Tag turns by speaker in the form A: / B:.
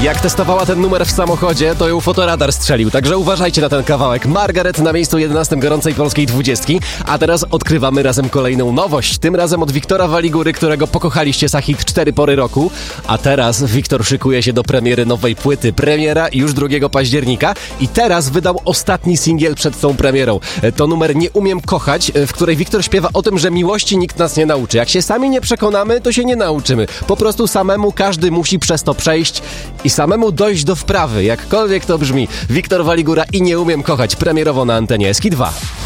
A: Jak testowała ten numer w samochodzie, to ją fotoradar strzelił, także uważajcie na ten kawałek. Margaret na miejscu 11 gorącej polskiej 20. A teraz odkrywamy razem kolejną nowość. Tym razem od Wiktora Waligury, którego pokochaliście za hit 4 pory roku. A teraz Wiktor szykuje się do premiery nowej płyty. Premiera już 2 października i teraz wydał ostatni singiel przed tą premierą. To numer Nie umiem kochać, w której Wiktor śpiewa o tym, że miłości nikt nas nie nauczy. Jak się sami nie przekonamy, to się nie nauczymy. Po prostu samemu każdy musi przez to przejść i samemu dojść do wprawy, jakkolwiek to brzmi. Wiktor Waligura i Nie umiem kochać, premierowo na antenie SK2.